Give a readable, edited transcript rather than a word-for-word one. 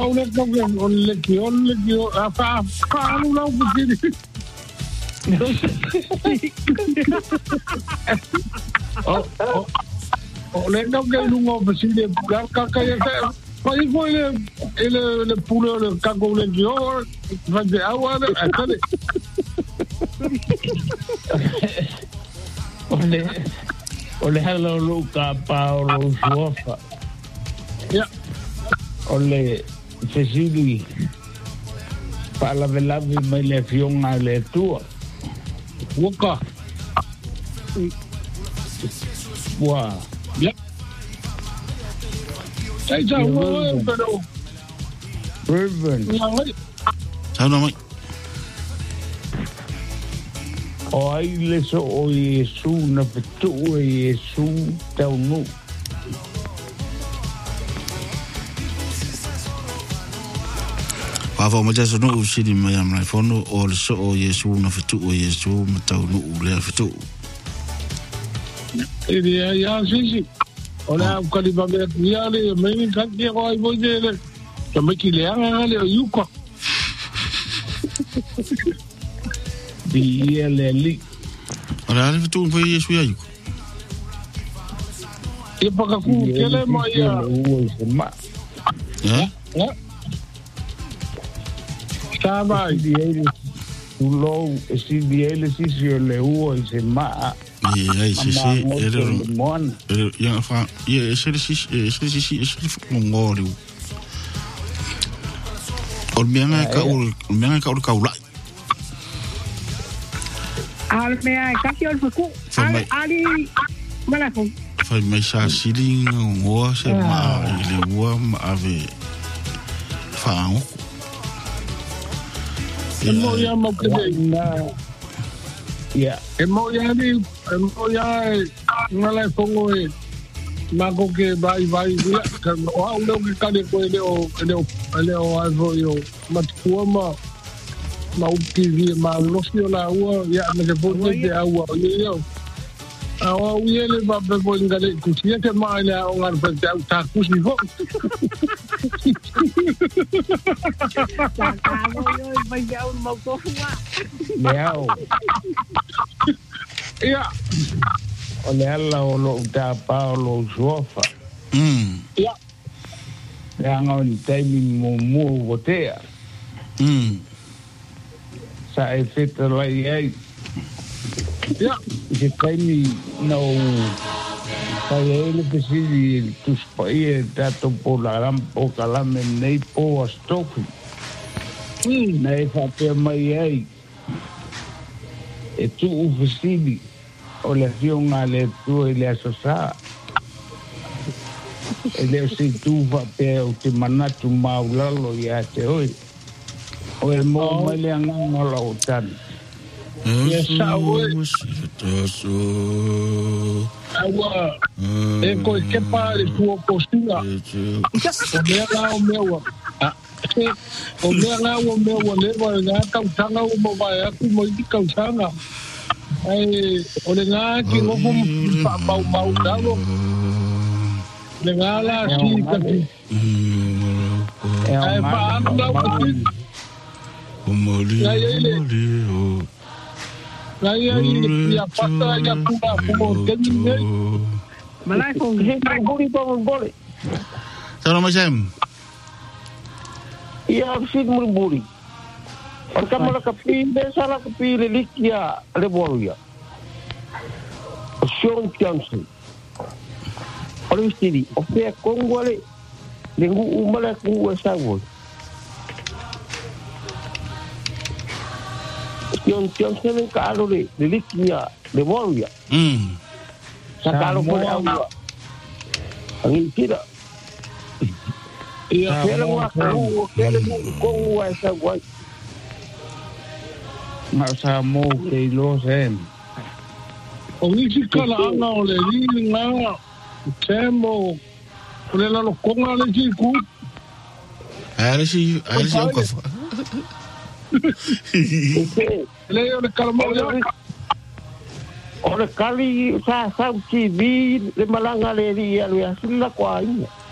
ole kio apa kalu lau begini. Ole no ke lungo begini bukan kakak saya. Pai ko ele pulo le kago le kio fazer agua atale. Ole hello Luca Paolo Suofa. Ja. Ole Cecili para velavi mai le fionga le tua. Woka. Wa. Ja. Sai pero. Ruben. Sao nó mai? O ai le so o Yesu na petu o Yesu tau nu. Pava mo jaso no usiri mai am lai fono o le so o Yesu na fitu o Yesu ma tau nu le fitu. Ia ia sisi. Ora kali ba me ia le mai kan ke ko ai bo de le. Ka me ki le anga le yuko. Dia le li. Ora le fitu po Yesu ya yuko. E pa ka ku ke le mai ia. Ya? Ya. Stava Dia ulo si dia le si le uo se ma. Ia si ele ya fa ia ese ngori. Ol mianga ka ul kaula. Al me ai kasi ol fuku. Ali mana fu. Fai mai sa siling ngo se ma ile wa ma ave fa ngo. Emo ya mo ke na. Ya. Emo ya ngala fongo e. Mago ke vai ya kan o ndo ke kale ko ele o avo yo matkuama ma ukivi ma losio la ua ya me ke pone de agua yo. Awa uyele ba be bo ngale kusia ke ma ila o ngar pe ta kusi ho. Yo vai ya un moto fua. Leo. Ya. Ole alla o lo da Paolo Suofa. Ya. Yang on taimi mo gotea. Sa e feta lai ai. Ja. Je taimi no sai ele pesili tu spai dato po la rampo kalame nei po astofi. Nei fa pe mai ai. E tu ufesili o le fionga le tu le asosa. Ele se tu va pe o te manatu maulalo ya te oi. O e mo mele anganga la otan. Yes, agua. Eko ke pa le tua postura. O meu. O meu le va na ka tanga o mo vai aku mo di ka tanga. Ai o le nga ki ngo pa mau dalo. Le nga la si ka ti. Ai pa anda o ti. O moli. Kaya ya pata ya pula como tenine. Malai ko he buri. Sao mà xem? Ia fit murburi. Orka mala kapinde sala kapile likia le boria. Sean Johnson. Ora stili, o fe kongole lengu umala ku sawo. Sean Johnson kalo le likia le boria. Sakalo po awa. Ang tira. Ia kele wa ko wa sa wa. Ma sa mo ke lo sen. O isi kala anga o le li nga temo o le lalo konga le si ku. Ahora sí o kafa. Le o le kalamo ya. O le kali sa ki vi le malanga le ri ya le asila kwa ina.